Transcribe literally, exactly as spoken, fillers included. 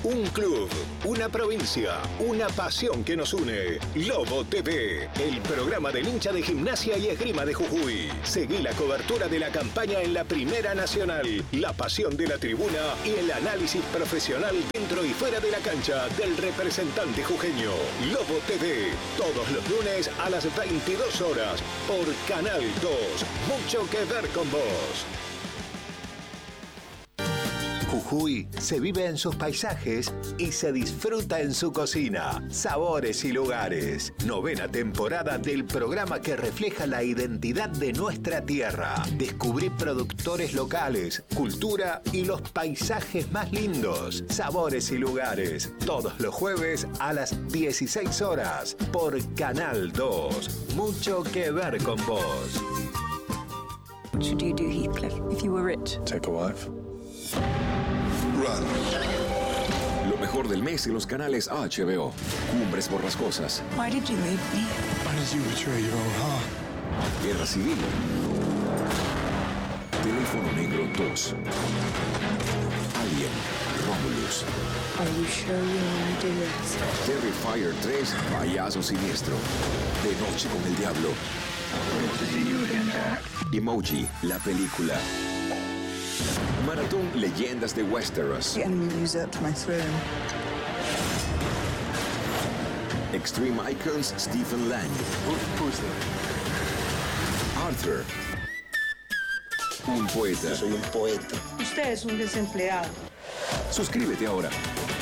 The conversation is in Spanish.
Un club, una provincia, una pasión que nos une. Lobo T V, el programa del hincha de Gimnasia y Esgrima de Jujuy. Seguí la cobertura de la campaña en la Primera Nacional, la pasión de la tribuna y el análisis profesional dentro y fuera de la cancha del representante jujeño. Lobo T V, todos los lunes a las veintidós horas por Canal dos. Mucho que ver con vos. Jujuy se vive en sus paisajes y se disfruta en su cocina. Sabores y lugares. Novena temporada del programa que refleja la identidad de nuestra tierra. Descubrí productores locales, cultura y los paisajes más lindos. Sabores y lugares. Todos los jueves a las dieciséis horas por Canal dos. Mucho que ver con vos. What should you do, Heathcliff, if you were rich? Take a wife. Run. Lo mejor del mes en los canales H B O. Cumbres borrascosas. Why did you leave me? Why did you betray your own heart? Guerra Civil. Teléfono Negro dos. Alien. Romulus. Are you sure you want to do this? Terrifier tres. Payaso Siniestro. De Noche con el Diablo. Emoji, la película. Maratón Leyendas de Westeros. The enemy usurped my throne. Extreme Icons, Stephen Lang. Who's that? Arthur. Un poeta. Soy un poeta. Usted es un desempleado. Suscríbete ahora.